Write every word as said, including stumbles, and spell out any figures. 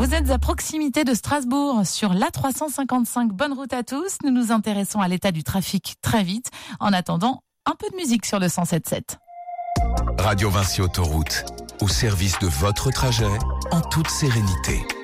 Vous êtes à proximité de Strasbourg, sur l'A trois cent cinquante-cinq. Bonne route à tous. Nous nous intéressons à l'état du trafic très vite. En attendant, un peu de musique sur le cent sept sept. Radio Vinci Autoroute, au service de votre trajet, en toute sérénité.